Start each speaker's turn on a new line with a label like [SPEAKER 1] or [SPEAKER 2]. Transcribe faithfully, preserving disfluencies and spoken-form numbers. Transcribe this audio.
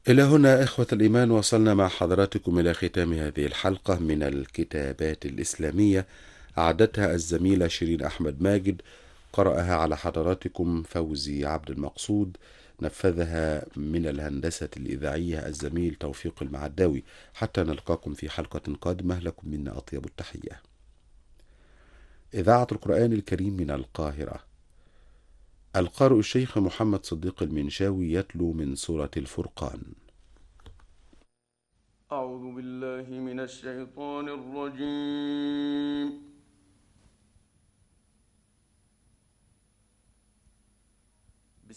[SPEAKER 1] إلى هنا إخوة الإيمان وصلنا مع حضراتكم إلى ختام هذه الحلقة من الكتابات الإسلامية، أعدتها الزميلة شيرين أحمد ماجد، قرأها على حضراتكم فوزي عبد المقصود، نفذها من الهندسة الإذاعية الزميل توفيق المعداوي. حتى نلقاكم في حلقة قادمة، لكم منا أطيب التحية. إذاعة القرآن الكريم من القاهرة، القارئ الشيخ محمد صديق المنشاوي يتلو من سورة الفرقان.
[SPEAKER 2] أعوذ بالله من الشيطان الرجيم